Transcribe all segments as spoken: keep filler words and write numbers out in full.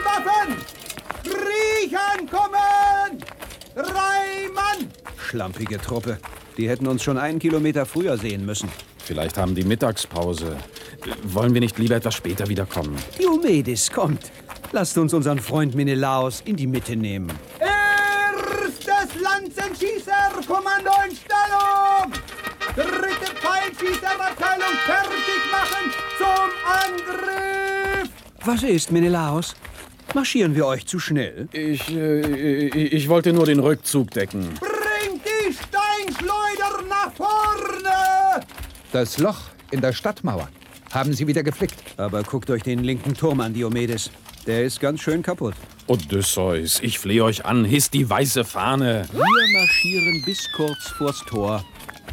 Waffen! Griechen kommen! Drei Mann! Schlampige Truppe. Die hätten uns schon einen Kilometer früher sehen müssen. Vielleicht haben die Mittagspause. Wollen wir nicht lieber etwas später wiederkommen? Diomedes, kommt. Lasst uns unseren Freund Menelaos in die Mitte nehmen. Erstes Lanzenschießerkommando in Stellung! Dritte Pfeilschießerabteilung fertig machen zum Angriff! Was ist, Menelaos? Marschieren wir euch zu schnell? Ich, äh, ich wollte nur den Rückzug decken. Bringt die Steinschleuder nach vorne! Das Loch in der Stadtmauer haben sie wieder geflickt. Aber guckt euch den linken Turm an, Diomedes. Der ist ganz schön kaputt. Odysseus, ich flehe euch an, hisst die weiße Fahne. Wir marschieren bis kurz vors Tor.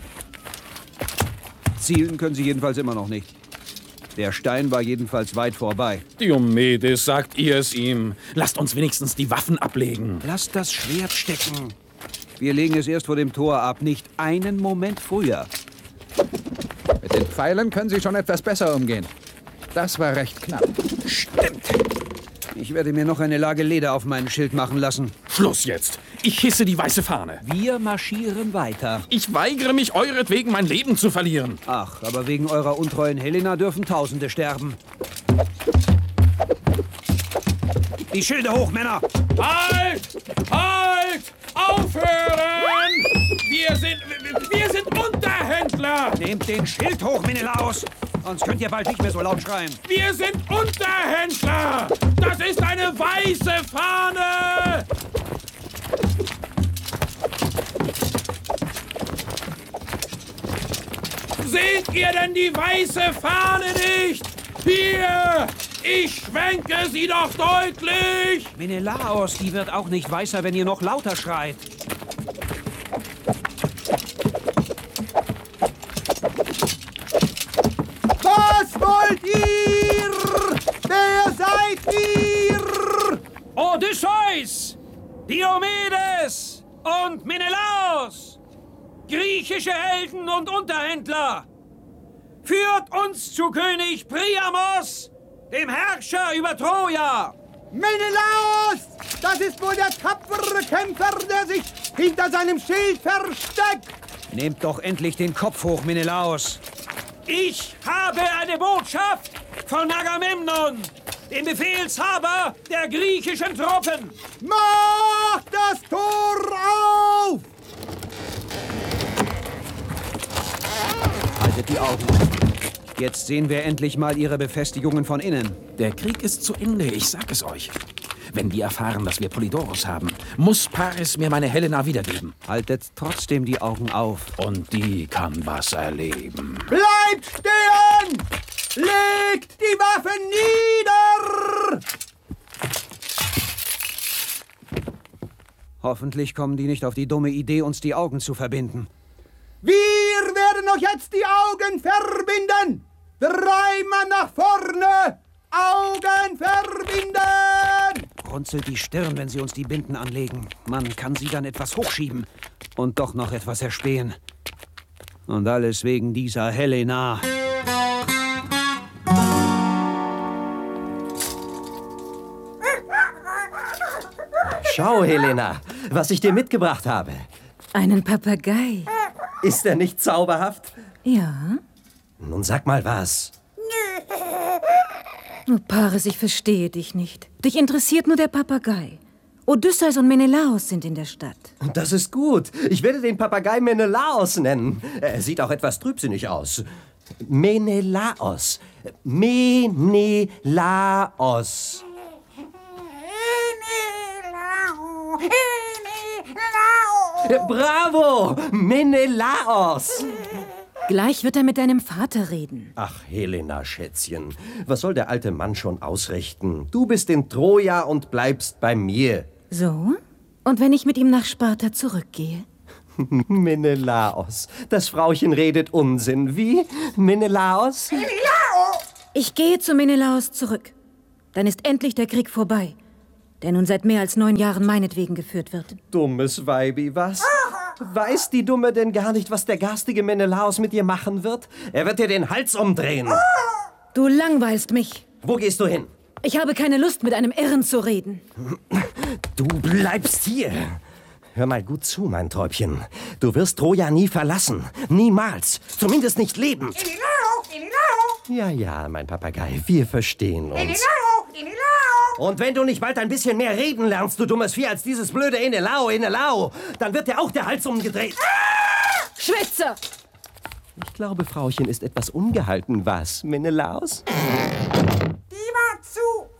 Zielen können sie jedenfalls immer noch nicht. Der Stein war jedenfalls weit vorbei. Diomedes, sagt ihr es ihm. Lasst uns wenigstens die Waffen ablegen. Lasst das Schwert stecken. Wir legen es erst vor dem Tor ab, nicht einen Moment früher. Mit den Pfeilen können sie schon etwas besser umgehen. Das war recht knapp. Stimmt. Ich werde mir noch eine Lage Leder auf meinen Schild machen lassen. Schluss jetzt. Ich hisse die weiße Fahne. Wir marschieren weiter. Ich weigere mich, euretwegen mein Leben zu verlieren. Ach, aber wegen eurer untreuen Helena dürfen Tausende sterben. Die Schilde hoch, Männer! Halt! Halt! Aufhören! Wir sind, wir sind Unterhändler! Nehmt den Schild hoch, Menelaos! Sonst könnt ihr bald nicht mehr so laut schreien. Wir sind Unterhändler! Das ist eine weiße Fahne! Seht ihr denn die weiße Fahne nicht? Hier! Ich schwenke sie doch deutlich! Menelaos, die wird auch nicht weißer, wenn ihr noch lauter schreit. Was wollt ihr? Wer seid ihr? Odysseus, Diomedes und Menelaos, griechische Helden und Unterhändler, führt uns zu König Priamos, dem Herrscher über Troja. Menelaos! Das ist wohl der tapfere Kämpfer, der sich hinter seinem Schild versteckt. Nehmt doch endlich den Kopf hoch, Menelaos. Ich habe eine Botschaft von Agamemnon, dem Befehlshaber der griechischen Truppen. Macht das Tor auf! Haltet die Augen. Jetzt sehen wir endlich mal ihre Befestigungen von innen. Der Krieg ist zu Ende, ich sag es euch. Wenn die erfahren, dass wir Polydorus haben, muss Paris mir meine Helena wiedergeben. Haltet trotzdem die Augen auf. Und die kann was erleben. Bleibt stehen! Legt die Waffen nieder! Hoffentlich kommen die nicht auf die dumme Idee, uns die Augen zu verbinden. Wir werden euch jetzt die Augen verbinden! Dreimal nach vorne! Augen verbinden! Runzelt die Stirn, wenn sie uns die Binden anlegen. Man kann sie dann etwas hochschieben und doch noch etwas erspähen. Und alles wegen dieser Helena. Schau, Helena, was ich dir mitgebracht habe. Einen Papagei. Ist er nicht zauberhaft? Ja. Nun sag mal was. Oh, Paris, ich verstehe dich nicht. Dich interessiert nur der Papagei. Odysseus und Menelaos sind in der Stadt. Das ist gut. Ich werde den Papagei Menelaos nennen. Er sieht auch etwas trübsinnig aus. Menelaos. Menelaos. Bravo! Menelaos! Gleich wird er mit deinem Vater reden. Ach, Helena, Schätzchen, was soll der alte Mann schon ausrichten? Du bist in Troja und bleibst bei mir. So? Und wenn ich mit ihm nach Sparta zurückgehe? Menelaos, das Frauchen redet Unsinn. Wie? Menelaos? Ich gehe zu Menelaos zurück. Dann ist endlich der Krieg vorbei, der nun seit mehr als neun Jahren meinetwegen geführt wird. Dummes Weibi, was? Weiß die Dumme denn gar nicht, was der garstige Menelaos mit dir machen wird? Er wird dir den Hals umdrehen. Du langweilst mich. Wo gehst du hin? Ich habe keine Lust, mit einem Irren zu reden. Du bleibst hier. Hör mal gut zu, mein Täubchen. Du wirst Troja nie verlassen. Niemals. Zumindest nicht lebend. Ja, ja, mein Papagei, wir verstehen uns. Und wenn du nicht bald ein bisschen mehr reden lernst, du dummes Vieh, als dieses blöde Enelao, Enelao, dann wird dir auch der Hals umgedreht. Schwätzer! Ich glaube, Frauchen ist etwas ungehalten. Was, Menelaos? Die war zu.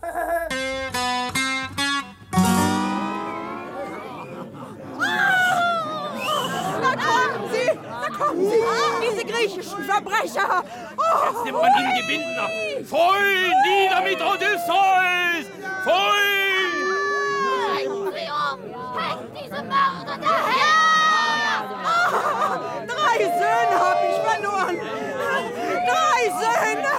Da kommen sie! Da kommen sie! Diese griechischen Verbrecher! Oh. Jetzt nimmt man ihnen die Binden ab. Voll nieder mit Odysseus! Voll! Bringt sie um! Hängt diese Mörder daher! Oh. Drei Söhne hab ich verloren! Drei Söhne!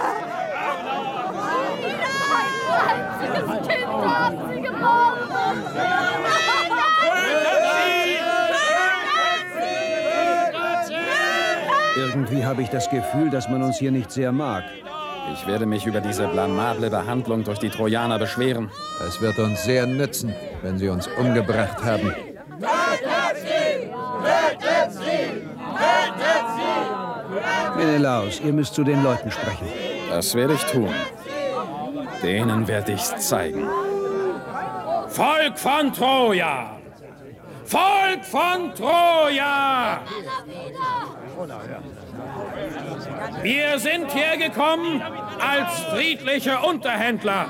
Ein einziges Kind haben sie gemordet! Irgendwie habe ich das Gefühl, dass man uns hier nicht sehr mag. Ich werde mich über diese blamable Behandlung durch die Trojaner beschweren. Es wird uns sehr nützen, wenn sie uns umgebracht haben. Menelaos, ihr müsst zu den Leuten sprechen. Das werde ich tun. Denen werde ich's zeigen. Volk von Troja! Volk von Troja! Wir sind hergekommen als friedliche Unterhändler.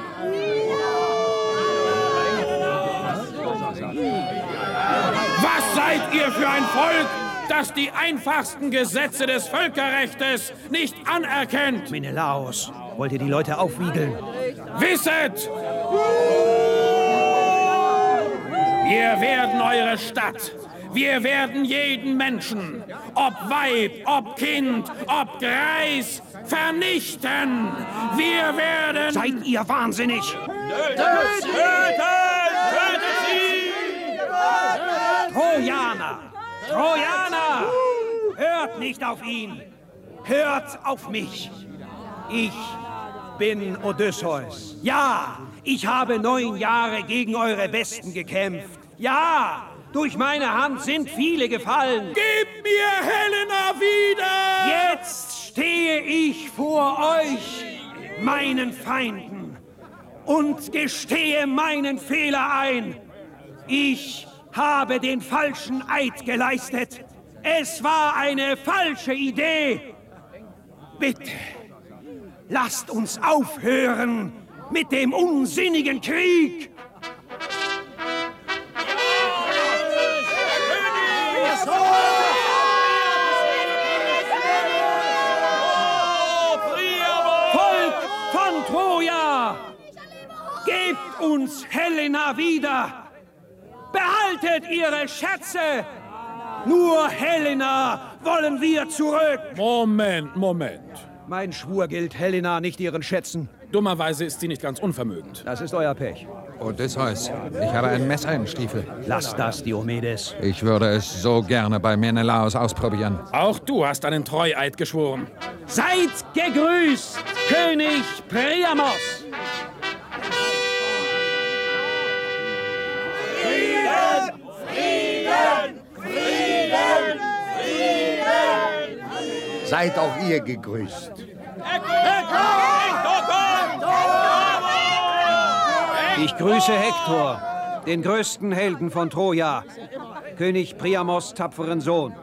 Was seid ihr für ein Volk, das die einfachsten Gesetze des Völkerrechtes nicht anerkennt? Menelaos, wollt ihr die Leute aufwiegeln? Wisset! Wir werden eure Stadt. Wir werden jeden Menschen, ob Weib, ob Kind, ob Greis, vernichten. Wir werden... Seid ihr wahnsinnig? Töten! Töten sie! Trojaner! Trojaner! Hört nicht auf ihn! Hört auf mich! Ich bin Odysseus. Ja, ich habe neun Jahre gegen eure Besten gekämpft. Ja, durch meine Hand sind viele gefallen. Gib mir Helena wieder! Jetzt stehe ich vor euch, meinen Feinden, und gestehe meinen Fehler ein. Ich habe den falschen Eid geleistet. Es war eine falsche Idee. Bitte, lasst uns aufhören mit dem unsinnigen Krieg. Volk von Troja, gebt uns Helena wieder. Behaltet ihre Schätze. Nur Helena wollen wir zurück. Moment, Moment. Mein Schwur gilt Helena, nicht ihren Schätzen. Dummerweise ist sie nicht ganz unvermögend. Das ist euer Pech. Odysseus, ich habe ein Messer im Stiefel. Lasst das, Diomedes. Ich würde es so gerne bei Menelaos ausprobieren. Auch du hast einen Treueid geschworen. Seid gegrüßt, König Priamos. Frieden! Frieden! Frieden! Frieden! Seid auch ihr gegrüßt. Ich grüße Hektor, den größten Helden von Troja, König Priamos' tapferen Sohn.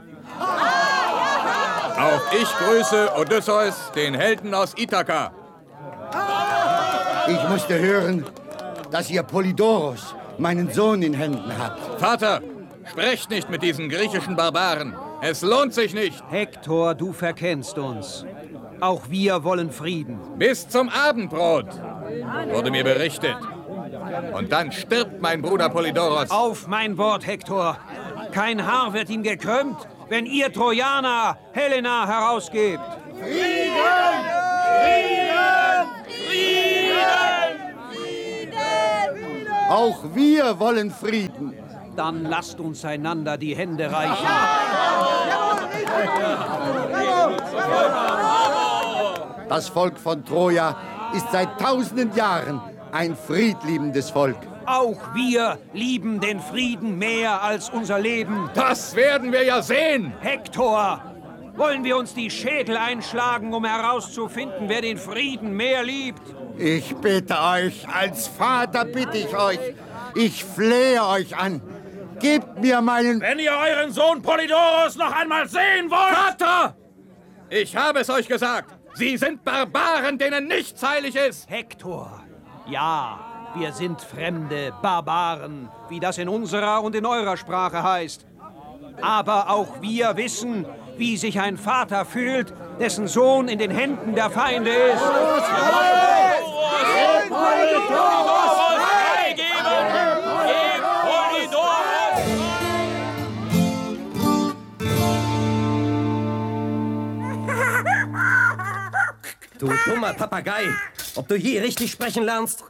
Auch ich grüße Odysseus, den Helden aus Ithaka. Ich musste hören, dass ihr Polydoros, meinen Sohn, in Händen habt. Vater, sprecht nicht mit diesen griechischen Barbaren. Es lohnt sich nicht. Hektor, du verkennst uns. Auch wir wollen Frieden. Bis zum Abendbrot, wurde mir berichtet. Und dann stirbt mein Bruder Polydoros. Auf mein Wort, Hektor. Kein Haar wird ihm gekrümmt, wenn ihr Trojaner Helena herausgebt. Frieden! Frieden! Frieden! Frieden! Auch wir wollen Frieden. Dann lasst uns einander die Hände reichen. Das Volk von Troja ist seit tausenden Jahren ein friedliebendes Volk. Auch wir lieben den Frieden mehr als unser Leben. Das werden wir ja sehen. Hektor, wollen wir uns die Schädel einschlagen, um herauszufinden, wer den Frieden mehr liebt? Ich bitte euch, als Vater bitte ich euch, ich flehe euch an. Gebt mir meinen... Wenn ihr euren Sohn Polydoros noch einmal sehen wollt... Vater! Ich habe es euch gesagt. Sie sind Barbaren, denen nichts heilig ist. Hektor, ja, wir sind fremde Barbaren, wie das in unserer und in eurer Sprache heißt. Aber auch wir wissen, wie sich ein Vater fühlt, dessen Sohn in den Händen der Feinde ist. Du dummer Papagei, ob du je richtig sprechen lernst?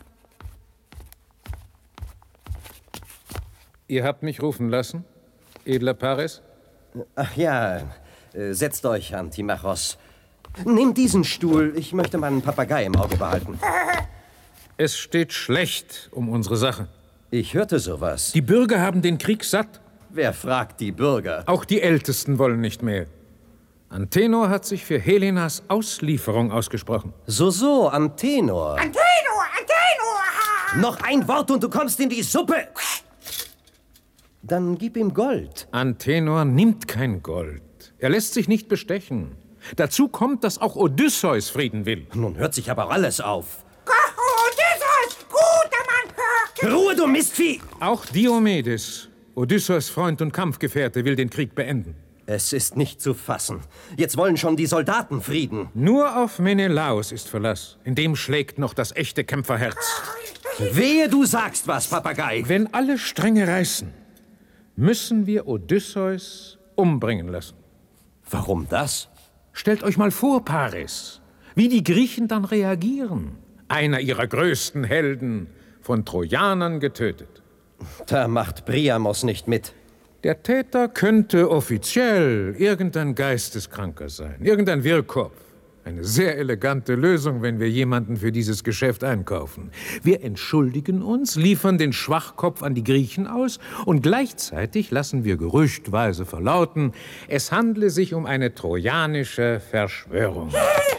Ihr habt mich rufen lassen, edler Paris? Ach ja, äh, setzt euch, Antimachos. Nehmt diesen Stuhl, ich möchte meinen Papagei im Auge behalten. Es steht schlecht um unsere Sache. Ich hörte sowas. Die Bürger haben den Krieg satt. Wer fragt die Bürger? Auch die Ältesten wollen nicht mehr. Antenor hat sich für Helenas Auslieferung ausgesprochen. So, so, Antenor. Antenor, Antenor! Noch ein Wort und du kommst in die Suppe. Dann gib ihm Gold. Antenor nimmt kein Gold. Er lässt sich nicht bestechen. Dazu kommt, dass auch Odysseus Frieden will. Nun hört sich aber alles auf. Odysseus, guter Mann! Ruhe, du Mistvieh! Auch Diomedes, Odysseus Freund und Kampfgefährte, will den Krieg beenden. Es ist nicht zu fassen. Jetzt wollen schon die Soldaten Frieden. Nur auf Menelaos ist Verlass. In dem schlägt noch das echte Kämpferherz. Wehe, du sagst was, Papagei. Wenn alle Stränge reißen, müssen wir Odysseus umbringen lassen. Warum das? Stellt euch mal vor, Paris, wie die Griechen dann reagieren. Einer ihrer größten Helden, von Trojanern getötet. Da macht Priamos nicht mit. Der Täter könnte offiziell irgendein Geisteskranker sein, irgendein Wirrkopf. Eine sehr elegante Lösung, wenn wir jemanden für dieses Geschäft einkaufen. Wir entschuldigen uns, liefern den Schwachkopf an die Griechen aus und gleichzeitig lassen wir gerüchtweise verlauten, es handle sich um eine trojanische Verschwörung.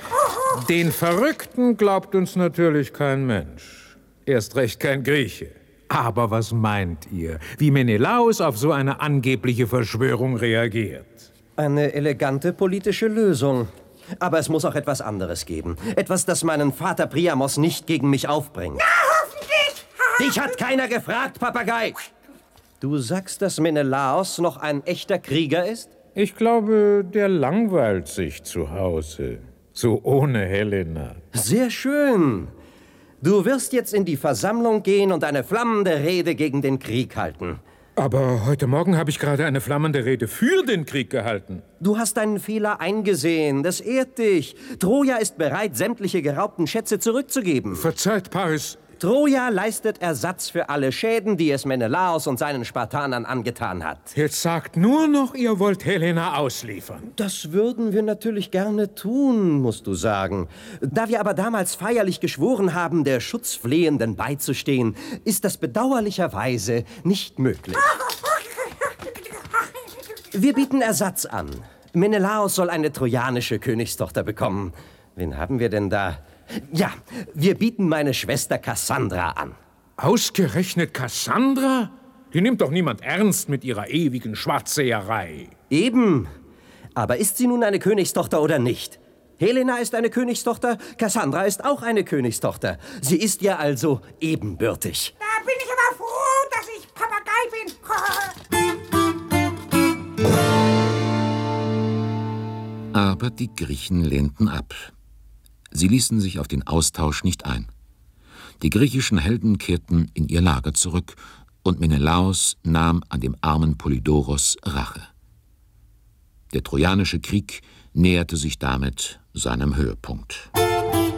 Den Verrückten glaubt uns natürlich kein Mensch. Erst recht kein Grieche. Aber was meint ihr, wie Menelaos auf so eine angebliche Verschwörung reagiert? Eine elegante politische Lösung. Aber es muss auch etwas anderes geben. Etwas, das meinen Vater Priamos nicht gegen mich aufbringt. Na, hoffentlich! Dich hat keiner gefragt, Papagei! Du sagst, dass Menelaos noch ein echter Krieger ist? Ich glaube, der langweilt sich zu Hause. So ohne Helena. Sehr schön. Du wirst jetzt in die Versammlung gehen und eine flammende Rede gegen den Krieg halten. Aber heute Morgen habe ich gerade eine flammende Rede für den Krieg gehalten. Du hast deinen Fehler eingesehen. Das ehrt dich. Troja ist bereit, sämtliche geraubten Schätze zurückzugeben. Verzeiht, Paris. Troja leistet Ersatz für alle Schäden, die es Menelaos und seinen Spartanern angetan hat. Jetzt sagt nur noch, ihr wollt Helena ausliefern. Das würden wir natürlich gerne tun, musst du sagen. Da wir aber damals feierlich geschworen haben, der Schutzflehenden beizustehen, ist das bedauerlicherweise nicht möglich. Wir bieten Ersatz an. Menelaos soll eine trojanische Königstochter bekommen. Wen haben wir denn da? Ja, wir bieten meine Schwester Cassandra an. Ausgerechnet Cassandra? Die nimmt doch niemand ernst mit ihrer ewigen Schwarzseherei. Eben. Aber ist sie nun eine Königstochter oder nicht? Helena ist eine Königstochter, Cassandra ist auch eine Königstochter. Sie ist ja also ebenbürtig. Da bin ich aber froh, dass ich bin. Papagei Aber die Griechen lehnten ab. Sie ließen sich auf den Austausch nicht ein. Die griechischen Helden kehrten in ihr Lager zurück und Menelaos nahm an dem armen Polydoros Rache. Der Trojanische Krieg näherte sich damit seinem Höhepunkt.